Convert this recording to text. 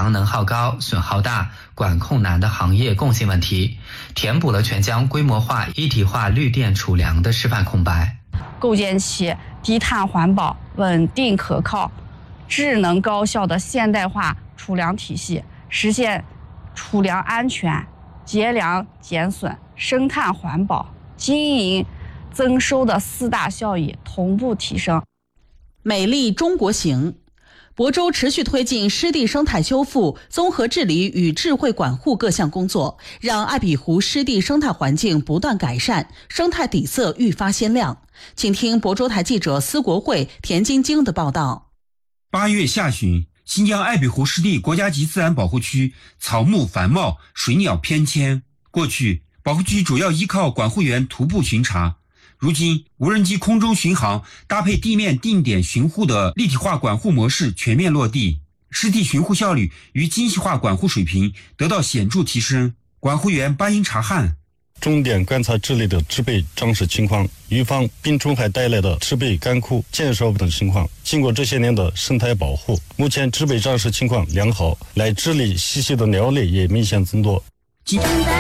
粮能耗高、损耗大、管控难的行业共性问题，填补了全疆规模化一体化绿电储粮的示范空白， 构建起低碳环保、稳定可靠、智能高效的现代化储粮体系，实现储粮安全、节粮减损、生态环保、经营增收的4大效益同步提升。 美丽中国行，亳州持续推进湿地生态修复、综合治理与智慧管护各项工作，让艾比湖湿地生态环境不断改善，生态底色愈发鲜亮。请听亳州台记者司国慧、田晶晶的报道。 8月下旬，新疆艾比湖湿地国家级自然保护区草木繁茂，水鸟翩跹。过去，保护区主要依靠管护员徒步巡查，如今无人机空中巡航搭配地面定点巡护的立体化管护模式全面落地，湿地巡护效率与精细化管护水平得到显著提升。管护员巴音察汉， 重点观察这里的植被长势情况，预防病虫害带来的植被干枯、减少等情况。经过这些年的生态保护，目前植被长势情况良好，来这里栖息的鸟类也明显增多。